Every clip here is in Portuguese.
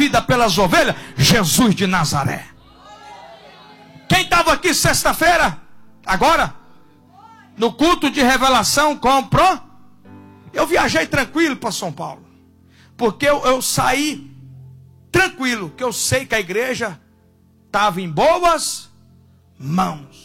vida pelas ovelhas? Jesus de Nazaré. Quem estava aqui sexta-feira? Agora? No culto de revelação, comprou? Eu viajei tranquilo para São Paulo. Porque eu saí tranquilo, que eu sei que a igreja estava em boas mãos.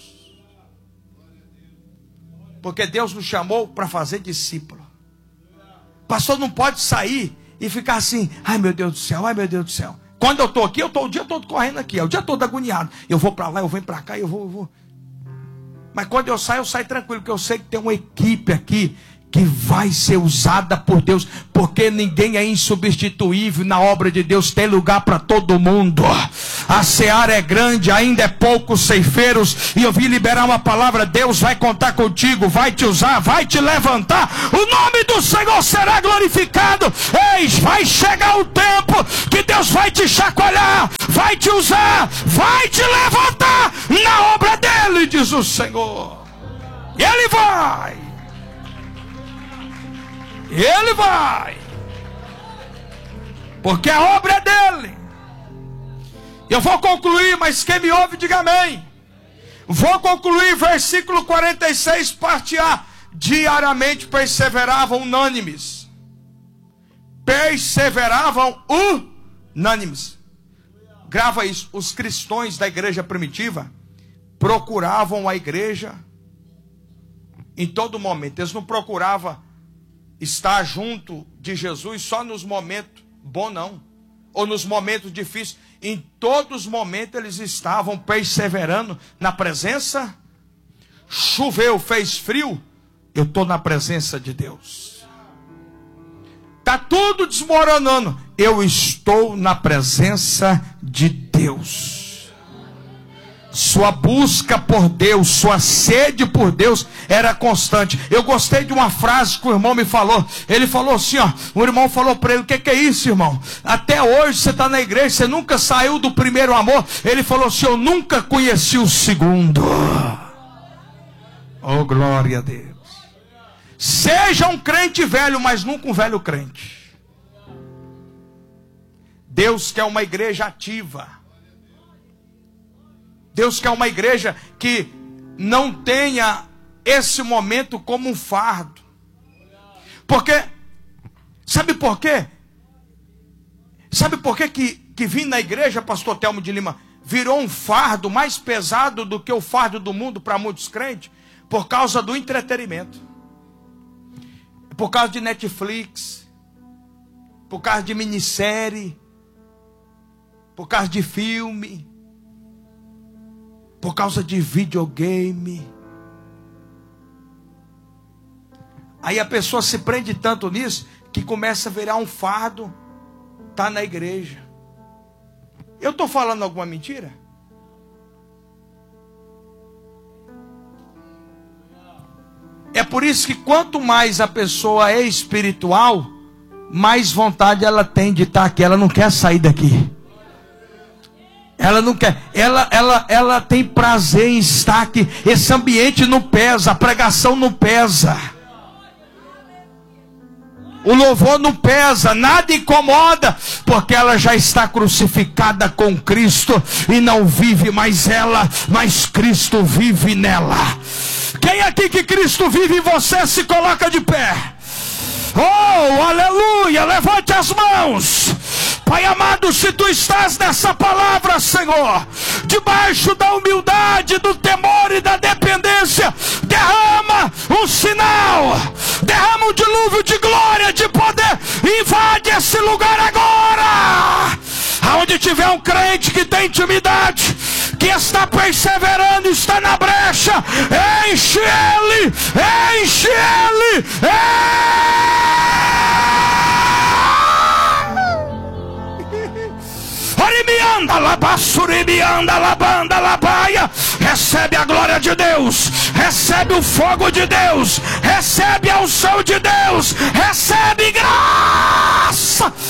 Porque Deus nos chamou para fazer discípulo. Pastor não pode sair e ficar assim, ai meu Deus do céu, ai meu Deus do céu. Quando eu estou aqui, eu estou o dia todo correndo aqui, o dia todo agoniado. Eu vou para lá, eu venho para cá, eu vou. Mas quando eu saio tranquilo, porque eu sei que tem uma equipe aqui que vai ser usada por Deus, porque ninguém é insubstituível na obra de Deus, tem lugar para todo mundo. A seara é grande, ainda é poucos ceifeiros, e eu vim liberar uma palavra. Deus vai contar contigo, vai te usar, vai te levantar, o nome do Senhor será glorificado. Eis, vai chegar o tempo que Deus vai te chacoalhar, vai te usar, vai te levantar na obra dele, diz o Senhor. E ele vai. Ele vai, porque a obra é dele. Eu vou concluir, mas quem me ouve, diga amém. Vou concluir, versículo 46, parte A. Diariamente perseveravam unânimes. Perseveravam unânimes. Grava isso. Os cristãos da igreja primitiva procuravam a igreja em todo momento. Eles não procuravam estar junto de Jesus só nos momentos bons, não. Ou nos momentos difíceis. Em todos os momentos eles estavam perseverando na presença. Choveu, fez frio, eu estou na presença de Deus. Está tudo desmoronando, eu estou na presença de Deus. Sua busca por Deus, sua sede por Deus era constante. Eu gostei de uma frase que o irmão me falou. Ele falou assim, ó, o irmão falou para ele, o que é isso, irmão? Até hoje você está na igreja, você nunca saiu do primeiro amor. Ele falou assim, eu nunca conheci o segundo. Oh, glória a Deus. Seja um crente velho, mas nunca um velho crente. Deus quer uma igreja ativa. Deus quer uma igreja que não tenha esse momento como um fardo. Porque, sabe por quê? Sabe por quê que vir na igreja, pastor Telmo de Lima, virou um fardo mais pesado do que o fardo do mundo para muitos crentes? Por causa do entretenimento. Por causa de Netflix. Por causa de minissérie. Por causa de filme. Por causa de videogame. Aí a pessoa se prende tanto nisso que começa a virar um fardo. Está na igreja. Eu estou falando alguma mentira? É por isso que quanto mais a pessoa é espiritual, mais vontade ela tem de estar aqui. Ela não quer sair daqui. Ela não quer, ela tem prazer em estar aqui. Esse ambiente não pesa, a pregação não pesa, o louvor não pesa, nada incomoda, porque ela já está crucificada com Cristo, e não vive mais ela, mas Cristo vive nela. Quem aqui que Cristo vive em você, se coloca de pé. Oh, aleluia, levante as mãos. Pai amado, se tu estás nessa palavra, Senhor, debaixo da humildade, do temor e da dependência, derrama um sinal, derrama um dilúvio de glória, de poder, invade esse lugar agora. Aonde tiver um crente que tem intimidade, que está perseverando, está na brecha, enche ele, enche ele, recebe a glória de Deus, recebe o fogo de Deus, recebe a unção de Deus, recebe graça.